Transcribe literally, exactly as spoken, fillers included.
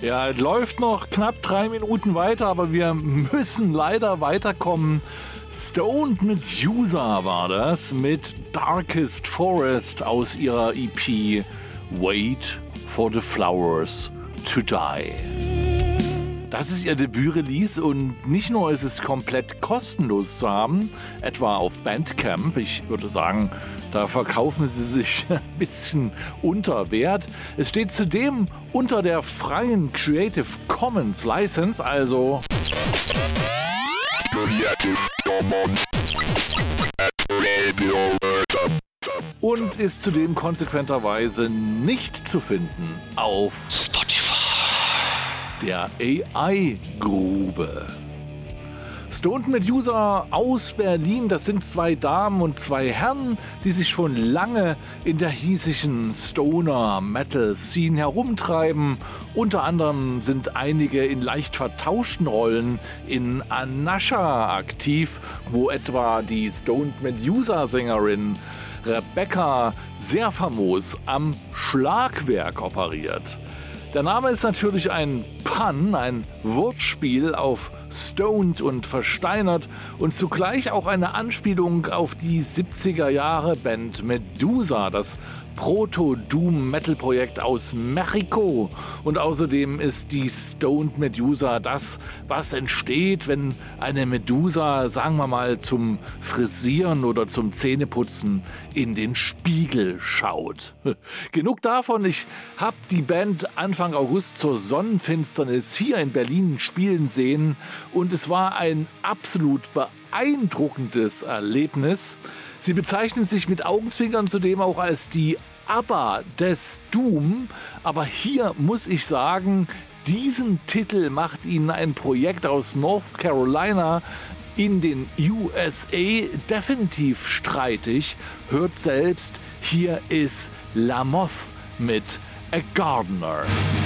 Ja, es läuft noch knapp drei Minuten weiter, aber wir müssen leider weiterkommen. Stoned Medusa war das mit Darkest Forest aus ihrer E P Wait for the Flowers to Die. Das ist ihr Debüt-Release und nicht nur ist es komplett kostenlos zu haben, etwa auf Bandcamp, ich würde sagen, da verkaufen sie sich ein bisschen unter Wert. Es steht zudem unter der freien Creative Commons License, also und ist zudem konsequenterweise nicht zu finden auf Spotify, der A I-Grube. Stoned Medusa aus Berlin, das sind zwei Damen und zwei Herren, die sich schon lange in der hiesigen Stoner-Metal-Scene herumtreiben. Unter anderem sind einige in leicht vertauschten Rollen in Anascha aktiv, wo etwa die Stoned Medusa-Sängerin Rebecca sehr famos am Schlagwerk operiert. Der Name ist natürlich ein Pun, ein Wortspiel auf stoned und versteinert und zugleich auch eine Anspielung auf die siebziger Jahre Band Medusa, das Proto-Doom-Metal-Projekt aus Mexiko. Und außerdem ist die Stoned Medusa das, was entsteht, wenn eine Medusa, sagen wir mal, zum Frisieren oder zum Zähneputzen in den Spiegel schaut. Genug davon, ich habe die Band Anfang August zur Sonnenfinsternis hier in Berlin spielen sehen und es war ein absolut beeindruckendes Erlebnis. Sie bezeichnen sich mit Augenzwinkern zudem auch als die ABBA des Doom, aber hier muss ich sagen, diesen Titel macht ihnen ein Projekt aus North Carolina in den U S A definitiv streitig. Hört selbst, hier ist Lamoth mit A Gardener.